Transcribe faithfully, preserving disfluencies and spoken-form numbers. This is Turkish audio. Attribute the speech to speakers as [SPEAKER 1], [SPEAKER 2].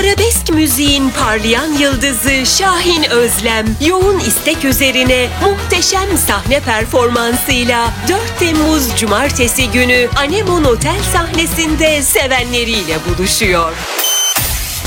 [SPEAKER 1] Arabesk müziğin parlayan yıldızı Şahin Özlem, yoğun istek üzerine muhteşem sahne performansıyla dört Temmuz Cumartesi günü Anemon Otel sahnesinde sevenleriyle buluşuyor.